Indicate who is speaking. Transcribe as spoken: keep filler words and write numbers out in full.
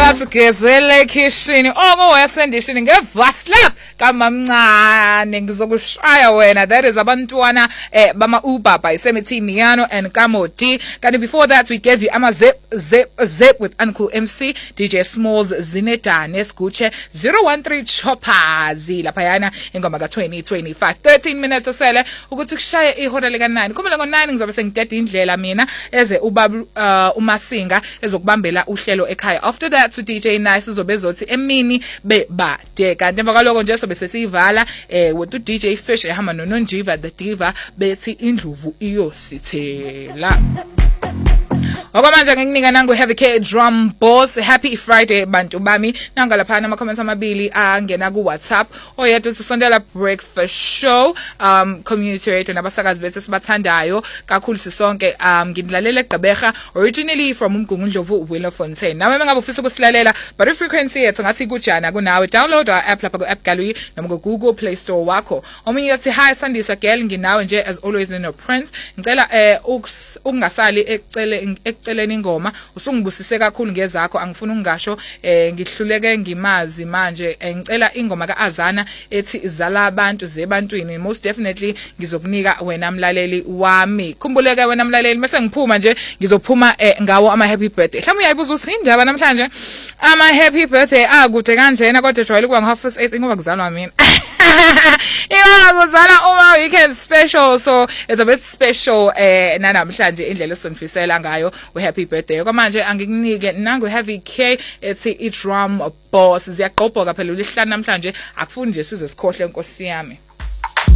Speaker 1: Bathi gezele ekhishini okuwesendishini ngevaslap kamamncane ngizokushaya wena. That is abantwana eh, bama ubaba isemithini Miano and Kamoti. Kanti before that we gave you ama zip zip zip with Uncle M C D J Smalls Zinedane Siguche zero one three Choppers laphayana ingoma ka twenty twenty-five. thirteen minutes osele ukuthi kushaye ihora lika nine. Kumele ngo nine ngizobe sengidede indlela mina eze ubaba uh, uMasinga ezokubambela uhlelo ekhaya. After that to D J Nice uzobe ezothi emini bebade. Kanti emva kwaloko nje sobe sesiyivala eh with u D J Fish ehamba no Nonjiva the Diva bethi indluvu iyosithela. Okwamanje ngikunika nangu Heavy K Drum Boss. Happy Friday bantu bami. Nanga lapha ama comments amabili angena ku WhatsApp. Oyedwa sisondela breakfast show um community radio nabasakazi bethu sibathandayo kakhulu sisonke um nginilalela eGqeberha originally from uMgungundlovu Willowfontein. Nawe mengabe ufisa ukusilalela but frequency yethu ngathi kujana kunawe download our app lapha ku App Gallery noma ku Google Play Store wakho. Omunye yathi hi Sandisa girl nginawe nje as always in a prince. Ngicela eh ukungasali ecele eceleni ingoma usungibusise kakhulu ngezakho angifuna ungasho eh ngihluleke ngimazi manje ngicela ingoma kaAzana ethi izala abantu zebantwini most definitely ngizokunika wena mlaleli wami. Khumbuleke wena mlaleli bese ngiphuma nje ngizophuma eh, ngawo ama happy birthday. Mhlawumbe uyayibuza uthi indaba namhlanje ama happy birthday akude kanjena kodwa jwayele kuba ngo half past eight ngoba kuzalwa mina. Iwa kuzala uma weekend special so it's a bit special eh nanamhlanje indlela esonifisela ngayo we happy birthday. Kwamanje angikunike nangu Heavy K ethi i drum boss ziyaqophoka phela ulihlanu namhlanje akufuni nje size sikhohle inkosi yami.